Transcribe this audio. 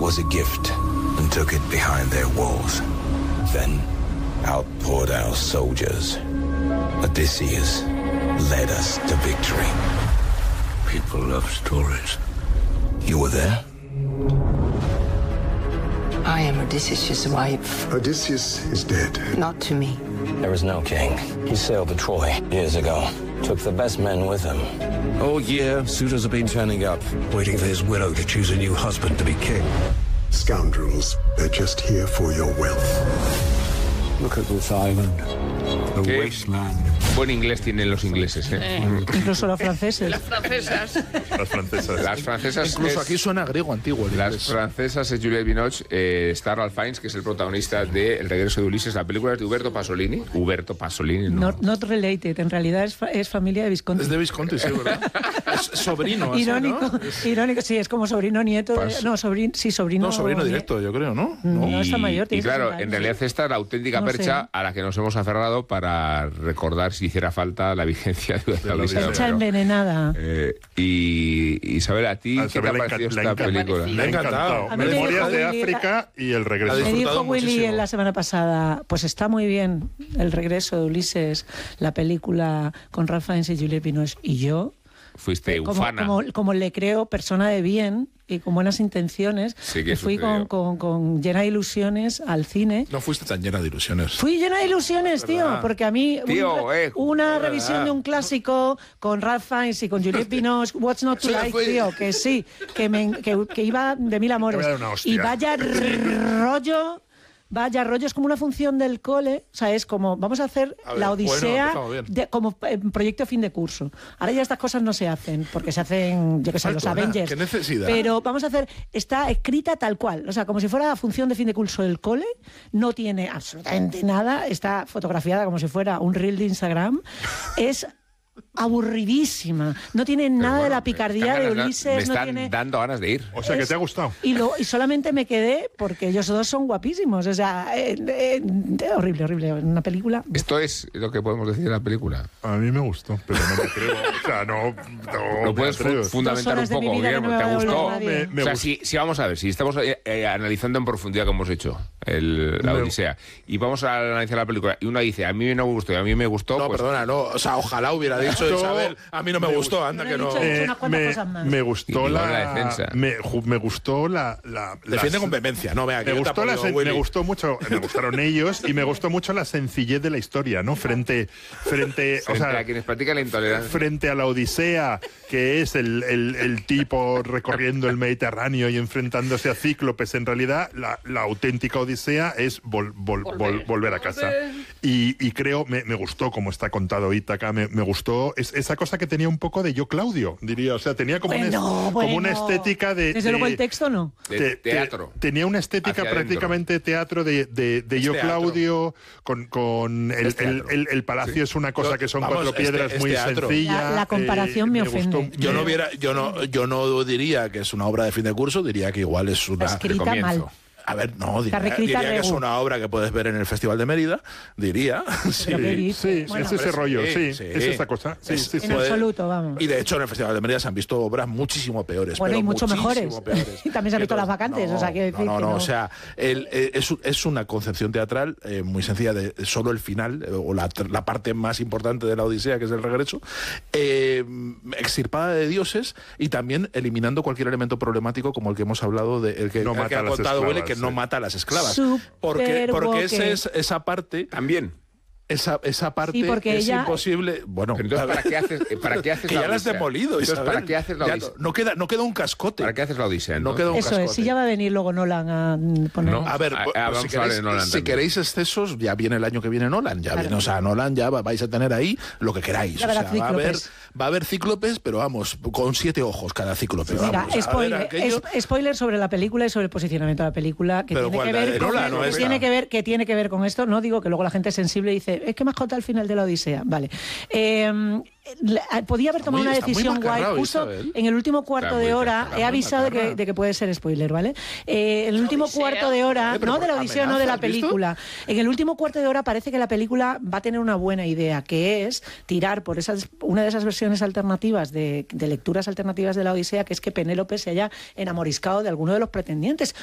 was a gift and took it behind their walls. Then out poured our soldiers. Odysseus led us to victory. People love stories. You were there? I am Odysseus' wife. Odysseus is dead. Not to me. There is no king. He sailed to Troy years ago. Took the best men with him. All year, suitors have been turning up, waiting for his widow to choose a new husband to be king. Scoundrels, they're just here for your wealth. Look at this island. The wasteland. Buen inglés tienen los ingleses, ¿eh? Incluso los franceses. Las francesas. Las francesas. Incluso aquí suena griego antiguo. Las francesas es Juliette Binoche, está Ralph Fiennes, que es el protagonista de El regreso de Ulises. La película es de Uberto Pasolini. Uberto Pasolini, ¿no? Not related, en realidad es familia de Visconti. Es de Visconti, sí, ¿verdad? Es sobrino. Irónico, ¿no? irónico, sí, es como sobrino nieto. Sobrino. No, sobrino directo, yo creo, ¿no? No está mayor. Y claro, en realidad esta es la auténtica percha a la que nos hemos aferrado para recordar, si hiciera falta, la vigencia de la Odisea. Hecha envenenada. Y Isabel, ¿a ti qué te ha parecido esta película? Me ha encantado. Memorias de África y El regreso. Me dijo Willy la semana pasada, pues está muy bien El regreso de Ulises, la película con Ralph Fiennes y Juliette Binoche. Y yo, fuiste ufana. Como le creo persona de bien y con buenas intenciones, que fui con llena de ilusiones al cine. No fuiste tan llena de ilusiones. Fui llena de ilusiones, tío, porque a mí una revisión de un clásico con Ralph Fiennes y con Juliette Binoche, What's Not to Like, tío, que sí, que iba de mil amores. Y vaya rollo... Vaya rollo, es como una función del cole, o sea, es como, vamos a hacer la Odisea como proyecto fin de curso. Ahora ya estas cosas no se hacen, porque se hacen, yo qué sé, los Avengers. ¿Qué necesidad? Pero vamos a hacer, está escrita tal cual, o sea, como si fuera la función de fin de curso del cole, no tiene absolutamente nada, está fotografiada como si fuera un reel de Instagram, es... aburridísima, no tiene nada de la picardía de Ulises. Me están no tiene... dando ganas de ir. O sea, que te ha gustado. Y solamente me quedé porque ellos dos son guapísimos. O sea, horrible. Una película. Esto es lo que podemos decir de la película. A mí me gustó, pero no me creo. O sea, no ¿Lo puedes fundamentar un poco, Guillermo? ¿Te gustó? Me o sea, si vamos a ver, si estamos analizando en profundidad como hemos hecho la Odisea, y vamos a analizar la película, y uno dice, a mí no me gustó y a mí me gustó... No, pues, perdona, no. O sea, ojalá hubiera dicho Isabel, a mí no me gustó, anda que no... Me gustó la defensa. Me gustó la Defiende con vehemencia, no, vea, que me gustó mucho, me gustaron ellos y me gustó mucho la sencillez de la historia, ¿no? Frente o sea, a quienes practican la intolerancia. Frente a la Odisea, que es el tipo recorriendo el Mediterráneo y enfrentándose a cíclopes, en realidad la auténtica Odisea es volver a casa. Y creo, me gustó como está contado Ítaca, me gustó esa cosa que tenía un poco de Yo Claudio, diría, o sea, tenía como una estética de... Desde luego el texto no. De teatro. Tenía una estética prácticamente teatro de Yo Claudio, con el palacio es una cosa que son cuatro piedras muy sencilla. La comparación me ofende. Yo no diría que es una obra de fin de curso, diría que igual es una... Escrita mal. A ver, no, diría que es una obra que puedes ver en el Festival de Mérida, diría. Sí, es ese rollo, es esa cosa. En absoluto, vamos. Y de hecho en el Festival de Mérida se han visto obras muchísimo peores. Bueno, pero y mucho mejores. Y también se han visto las vacantes, o sea, quiero decir o sea, es una concepción teatral muy sencilla de solo el final, o la parte más importante de la Odisea, que es el regreso, extirpada de dioses y también eliminando cualquier elemento problemático como el que hemos hablado, el que ha contado Willy, que no mata a las esclavas. Porque esa parte también. Esa parte es imposible. Bueno, pero entonces, ¿para qué haces que ya la has demolido, entonces, ¿para qué haces la Odisea? No queda un cascote. ¿Para qué haces la Odisea? No queda un cascote. Eso es, si ya va a venir luego Nolan a poner... No, a ver, si queréis excesos, ya viene el año que viene Nolan. O sea, Nolan ya vais a tener ahí lo que queráis. O sea, va a haber cíclopes, pero vamos, con 7 ojos cada cíclope. Mira, spoiler sobre la película y sobre el posicionamiento de la película, que tiene que ver con esto. No digo que luego la gente sensible dice, es que me has contado el final de la Odisea. Vale. Podía haber tomado una decisión guay. Justo en el último cuarto de hora he avisado de que puede ser spoiler, ¿vale? En el último cuarto de hora, no de la Odisea, no de la película. En el último cuarto de hora parece que la película va a tener una buena idea, que es tirar por una de esas versiones alternativas de lecturas alternativas de la Odisea, que es que Penélope se haya enamoriscado de alguno de los pretendientes.